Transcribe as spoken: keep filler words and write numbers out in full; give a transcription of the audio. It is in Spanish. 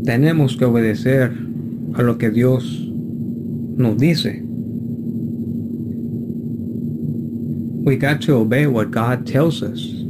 Tenemos que obedecer a lo que Dios nos dice. We got to obey what God tells us.